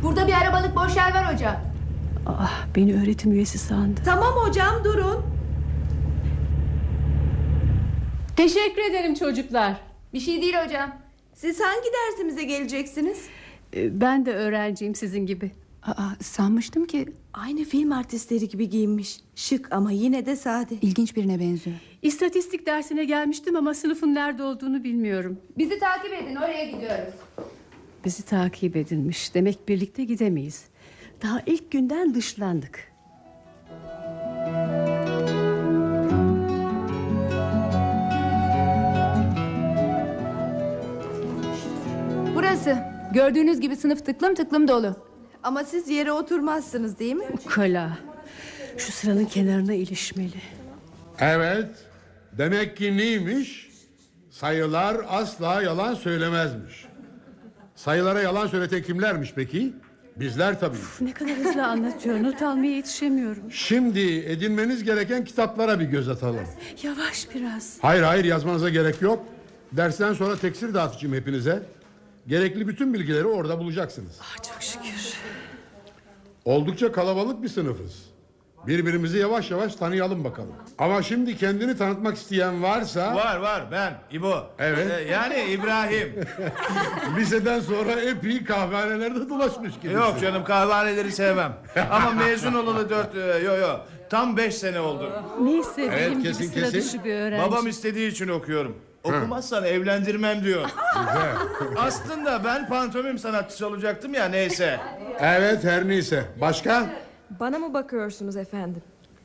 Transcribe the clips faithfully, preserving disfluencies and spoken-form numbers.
Burada bir arabalık boş yer var hocam. Ah, beni öğretim üyesi sandı. Tamam hocam, durun. Teşekkür ederim çocuklar. Bir şey değil hocam. Siz hangi dersimize geleceksiniz? Ee, Ben de öğrenciyim sizin gibi. Aa, sanmıştım ki Aynı film artistleri gibi giyinmiş. Şık ama yine de sade. ilginç birine benziyor. İstatistik dersine gelmiştim ama sınıfın nerede olduğunu bilmiyorum. Bizi takip edin, oraya gidiyoruz. Bizi takip edilmiş. Demek birlikte gidemeyiz. Daha ilk günden dışlandık. Burası. Gördüğünüz gibi sınıf tıklım tıklım dolu. Ama siz yere oturmazsınız değil mi? Ukala. Şu sıranın kenarına ilişmeli. Evet. Demek ki neymiş? Sayılar asla yalan söylemezmiş. Sayılara yalan söyleten kimlermiş peki? Bizler tabii. Ne kadar hızlı anlatıyor. Not almaya yetişemiyorum. Şimdi edinmeniz gereken kitaplara bir göz atalım. Yavaş biraz. Hayır hayır, yazmanıza gerek yok. Dersten sonra teksir dağıtacağım hepinize. Gerekli bütün bilgileri orada bulacaksınız. Ah, çok şükür. Oldukça kalabalık bir sınıfız. Birbirimizi yavaş yavaş tanıyalım bakalım. Ama şimdi kendini tanıtmak isteyen varsa... Var var, ben İbo. Evet. Ee, yani İbrahim. Liseden sonra epey kahvehanelerde dolaşmış gibisin. Yok canım, kahvehaneleri sevmem. Ama mezun olalı dört, e, yo yo tam beş sene oldu. Neyse, Evet, benim kesin, gibi sıra kesin. dışı bir öğrenci. Babam istediği için okuyorum. Okumazsan evlendirmem diyor. Güzel. Aslında ben pantomim sanatçısı olacaktım ya, neyse. Evet, her neyse. Başka? Bana mı bakıyorsunuz efendim?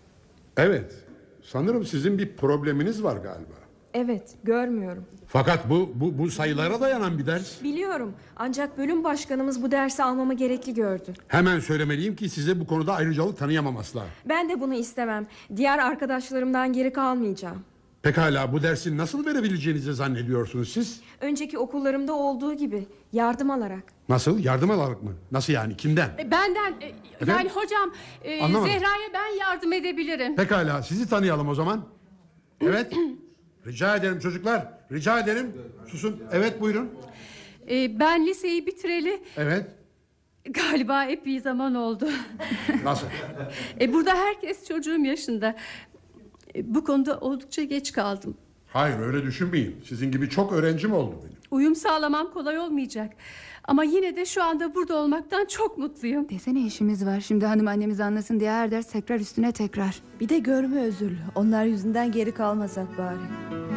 Evet. Sanırım sizin bir probleminiz var galiba. Evet, görmüyorum. Fakat bu bu bu sayılara dayanan bir ders. Biliyorum. Ancak bölüm başkanımız bu dersi almamı gerekli gördü. Hemen söylemeliyim ki size bu konuda ayrıcalık tanıyamam asla. Ben de bunu istemem. Diğer arkadaşlarımdan geri kalmayacağım. Pekala, bu dersi nasıl verebileceğinizi zannediyorsunuz siz? Önceki okullarımda olduğu gibi yardım alarak. Nasıl? Yardım alarak mı? Nasıl yani? Kimden? E, Benden e, yani hocam e, Anlamadım. Zehra'ya ben yardım edebilirim. Pekala, sizi tanıyalım o zaman. Evet. Rica ederim çocuklar. Rica ederim. Susun. Evet, buyurun. E, ben liseyi bitireli Evet. galiba epey zaman oldu. Nasıl? e, burada herkes çocuğum yaşında. E, bu konuda oldukça geç kaldım. Hayır, öyle düşünmeyin. Sizin gibi çok öğrencim oldu benim. Uyum sağlamam kolay olmayacak. Ama yine de şu anda burada olmaktan çok mutluyum. Desene işimiz var. Şimdi hanım annemiz anlasın diye her ders tekrar üstüne tekrar. Bir de görme özürlü. Onlar yüzünden geri kalmasak bari.